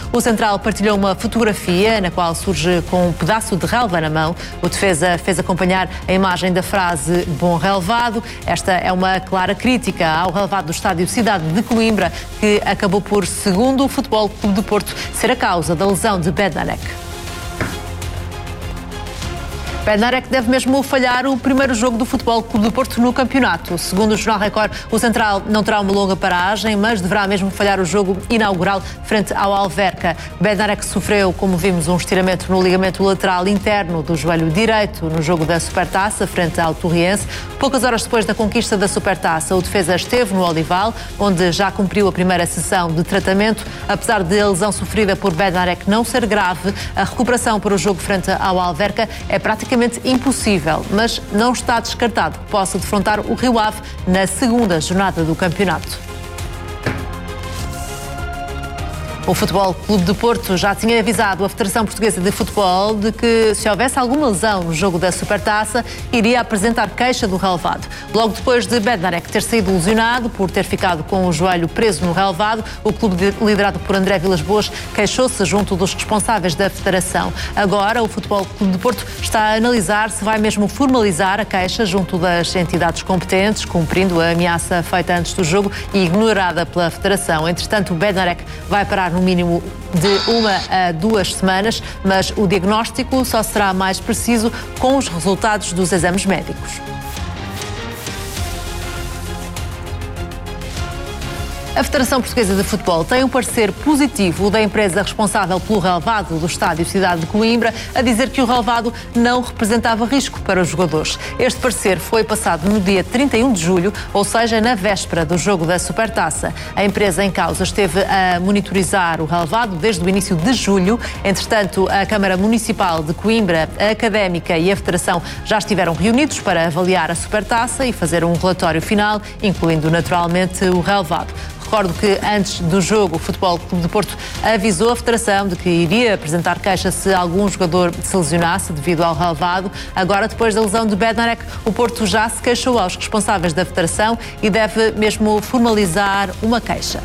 O central partilhou uma fotografia na qual surge com um pedaço de relva na mão. O defesa fez acompanhar a imagem da frase "Bom relvado". Esta é uma clara crítica ao relvado do estádio Cidade de Coimbra, que acabou por, segundo o Futebol Clube do Porto, ser a causa da lesão de Bednarek. Bednarek deve mesmo falhar o primeiro jogo do Futebol Clube do Porto no campeonato. Segundo o Jornal Record, o central não terá uma longa paragem, mas deverá mesmo falhar o jogo inaugural frente ao Alverca. Bednarek sofreu, como vimos, um estiramento no ligamento lateral interno do joelho direito no jogo da Supertaça frente ao Torriense. Poucas horas depois da conquista da Supertaça, o defesa esteve no Olival, onde já cumpriu a primeira sessão de tratamento. Apesar de a lesão sofrida por Bednarek não ser grave, a recuperação para o jogo frente ao Alverca é praticamente impossível, mas não está descartado que possa defrontar o Rio Ave na segunda jornada do campeonato. O Futebol Clube do Porto já tinha avisado a Federação Portuguesa de Futebol de que, se houvesse alguma lesão no jogo da Supertaça, iria apresentar queixa do relvado. Logo depois de Bednarek ter saído lesionado por ter ficado com o joelho preso no relvado, o clube liderado por André Vilas-Boas queixou-se junto dos responsáveis da Federação. Agora, o Futebol Clube do Porto está a analisar se vai mesmo formalizar a queixa junto das entidades competentes, cumprindo a ameaça feita antes do jogo e ignorada pela Federação. Entretanto, o Bednarek vai parar no mínimo de 1 a 2 semanas, mas o diagnóstico só será mais preciso com os resultados dos exames médicos. A Federação Portuguesa de Futebol tem um parecer positivo da empresa responsável pelo relvado do estádio Cidade de Coimbra, a dizer que o relvado não representava risco para os jogadores. Este parecer foi passado no dia 31 de julho, ou seja, na véspera do jogo da Supertaça. A empresa em causa esteve a monitorizar o relvado desde o início de julho. Entretanto, a Câmara Municipal de Coimbra, a Académica e a Federação já estiveram reunidos para avaliar a Supertaça e fazer um relatório final, incluindo naturalmente o relvado. Recordo que antes do jogo o Futebol Clube do Porto avisou a Federação de que iria apresentar queixa se algum jogador se lesionasse devido ao relvado. Agora, depois da lesão de Bednarek, o Porto já se queixou aos responsáveis da Federação e deve mesmo formalizar uma queixa.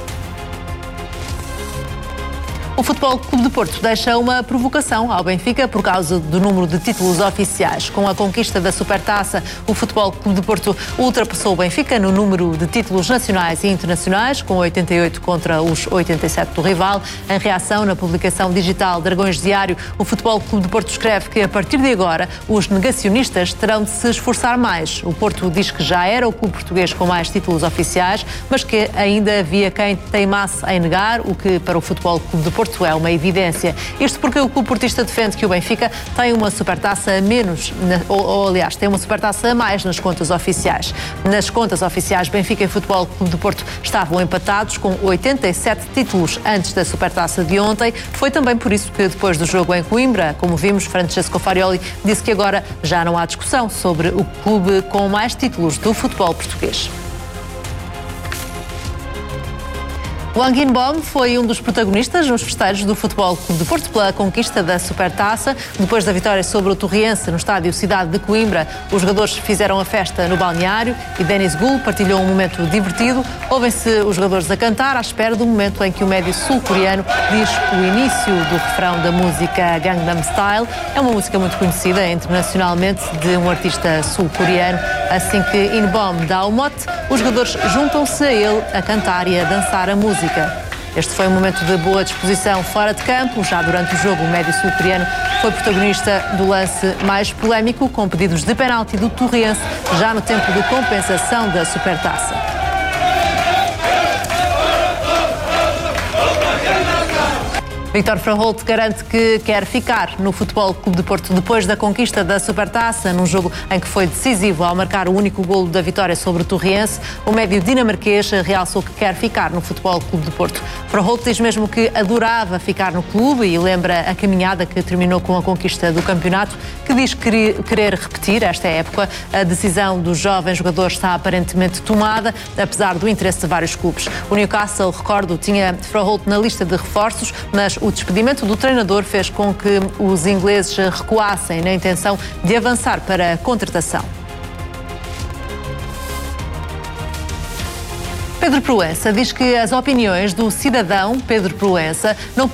O Futebol Clube do Porto deixa uma provocação ao Benfica por causa do número de títulos oficiais. Com a conquista da Supertaça, o Futebol Clube do Porto ultrapassou o Benfica no número de títulos nacionais e internacionais, com 88 contra os 87 do rival. Em reação na publicação digital Dragões Diário, o Futebol Clube do Porto escreve que, a partir de agora, os negacionistas terão de se esforçar mais. O Porto diz que já era o clube português com mais títulos oficiais, mas que ainda havia quem teimasse em negar, o que para o Futebol Clube do Porto é uma evidência. Isto porque o clube portista defende que o Benfica tem uma Supertaça a menos, aliás, tem uma Supertaça a mais nas contas oficiais. Nas contas oficiais, Benfica e Futebol Clube do Porto estavam empatados com 87 títulos antes da Supertaça de ontem. Foi também por isso que, depois do jogo em Coimbra, como vimos, Francesco Farioli disse que agora já não há discussão sobre o clube com mais títulos do futebol português. Wang Inbom foi um dos protagonistas nos festejos do Futebol Clube do Porto pela conquista da Supertaça. Depois da vitória sobre o Torriense no estádio Cidade de Coimbra, os jogadores fizeram a festa no balneário e Denis Gul partilhou um momento divertido. Ouvem-se os jogadores a cantar à espera do momento em que o médio sul-coreano diz o início do refrão da música Gangnam Style. É uma música muito conhecida internacionalmente de um artista sul-coreano. Assim que Inbom dá o mote, os jogadores juntam-se a ele a cantar e a dançar a música. Este foi um momento de boa disposição fora de campo. Já durante o jogo, o médio sul-coreano foi protagonista do lance mais polémico, com pedidos de penalti do Torriense, já no tempo de compensação da Supertaça. Vítor Froholt garante que quer ficar no Futebol Clube do Porto depois da conquista da Supertaça, num jogo em que foi decisivo ao marcar o único golo da vitória sobre o Torriense. O médio dinamarquês realçou que quer ficar no Futebol Clube do Porto. Froholt diz mesmo que adorava ficar no clube e lembra a caminhada que terminou com a conquista do campeonato, que diz querer repetir esta época. A decisão do jovem jogador está aparentemente tomada, apesar do interesse de vários clubes. O Newcastle, recordo, tinha Froholt na lista de reforços, mas o despedimento do treinador fez com que os ingleses recuassem na intenção de avançar para a contratação. Pedro Proença diz que as opiniões do cidadão Pedro Proença não